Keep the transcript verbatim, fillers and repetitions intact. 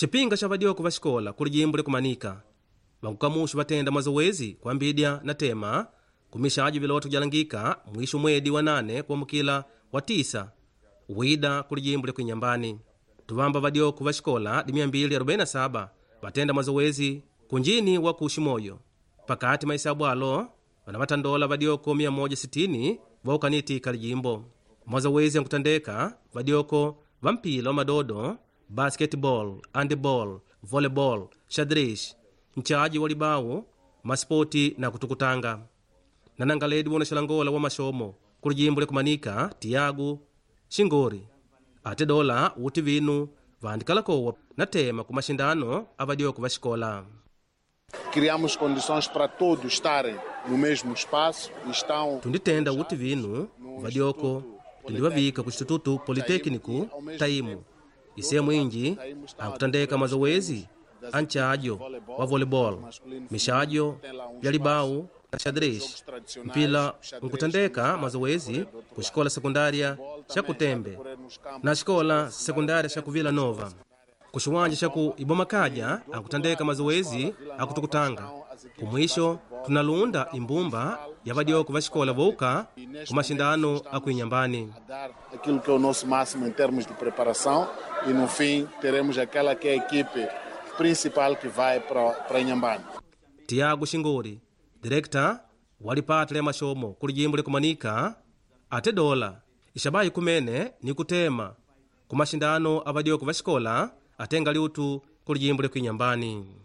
Chipinga cha vadioko va xikola kuli jimbo likumanika vankukamuxu vatenda mazowezi kwa mbidya na tema kumixaji viloto jalangika mwisho mwedi wa nane kuamukila wa tisa uwida kuli jimbo likuinyambani. Tuvamba vadioko va xikola di mia mbili arobaini na saba vatenda mazowezi kunjini wa kuximoyo pakati maisabu alo vana vatandola vadioko mia moja sitini vaukaniti kali jimbo. Mazowezi yankutandeka vadioko va mpila wa madodo, basketball, handball, volleyball, xadrez, nchaji wa libau, maspoti na kutukutanga. Nanangaledi wona xalangola wa maxomo kuli jimbo likumanika Tiago Xingori ate dola uti vinu vandikalakowa na tema ku maxindano a vadioko va xikola. Criamos condições para todos estarem no mesmo espaço e estão tunditenda uti vinu vadioko tundivavika ku Instituto Politécnico Taimu isehemu inji ankutandeka mazowezi anchajo wa volleyball, mixajo ya libau na xadrez. Mpila nkutandeka mazowezi ku xikola sekundária xa Kutembe na xikola sekundária xa ku Vila Nova. Ku xiwanja xa ku Ibomakaja ankutandeka mazowezi akutukutanga. Kumwisho tunalunda imbumba ya vadioko va xikola vouka ku maxindano akuinyambani. Aquilo que é o nosso máximo em termos de preparação e no fim teremos aquela que é a equipe principal que vai para para Inhambane. Tiago Xingori, director walipata le maxomo kuli jimbo likumanika ate dola ixabayi kumene ni kutema ku maxindano a vadioko va xikola atenga liutu kuli jimbo likuinyambani.